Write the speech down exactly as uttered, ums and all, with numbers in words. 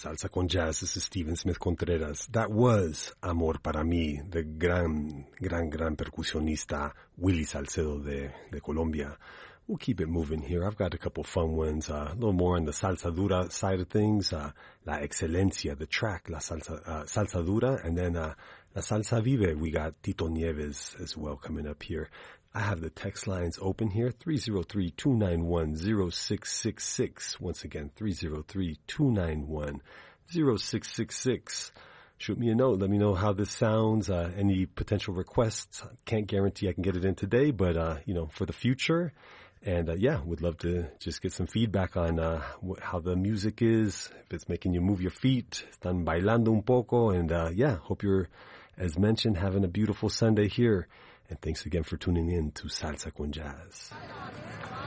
Salsa con Jazz. This is Steven Smith Contreras. That was Amor para mí, the gran, gran, gran percusionista Willy Salcedo de, de Colombia. We'll keep it moving here. I've got a couple fun ones, uh, a little more on the salsa dura side of things. Uh, La Excelencia, the track, La Salsa, uh, Salsa Dura, and then uh, La Salsa Vive. We got Tito Nieves as well coming up here. I have the text lines open here, three oh three, two nine one, oh six six six. Once again, three oh three, two nine one, oh six six six. Shoot me a note. Let me know how this sounds, uh, any potential requests. Can't guarantee I can get it in today, but, uh, you know, for the future. And, uh, yeah, would love to just get some feedback on uh, wh- how the music is, if it's making you move your feet, están bailando un poco. And, uh, yeah, hope you're, as mentioned, having a beautiful Sunday here. And thanks again for tuning in to Salsa con Jazz.